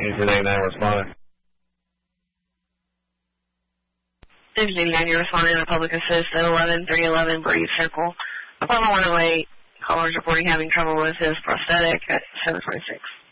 89 responding. 89, you're responding to Public Assist at 11311 Breeze Circle. Appointment 108. Caller's reporting having trouble with his prosthetic at 726.